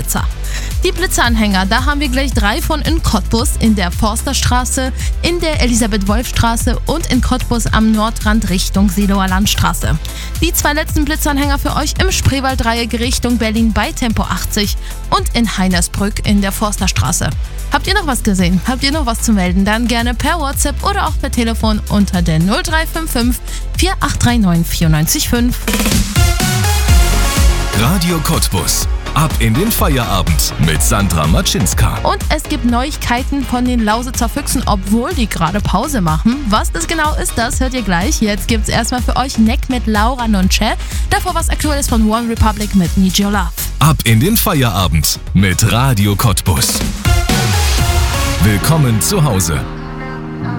Blitzer. Die Blitzeranhänger, da haben wir gleich 3 von in Cottbus, in der Forsterstraße, in der Elisabeth-Wolf-Straße und in Cottbus am Nordrand Richtung Seelower Landstraße. Die 2 letzten Blitzeranhänger für euch im Spreewald-Dreieck Richtung Berlin bei Tempo 80 und in Heinersbrück in der Forsterstraße. Habt ihr noch was gesehen? Habt ihr noch was zu melden? Dann gerne per WhatsApp oder auch per Telefon unter der 0355 4839 94,5. Radio Cottbus. Ab in den Feierabend mit Sandra Matschinska. Und es gibt Neuigkeiten von den Lausitzer Füchsen, obwohl die gerade Pause machen. Was das genau ist, das hört ihr gleich. Jetzt gibt's erstmal für euch Neck mit Laura Nonche. Davor was Aktuelles von One Republic mit Need Your Love. Ab in den Feierabend mit Radio Cottbus. Willkommen zu Hause.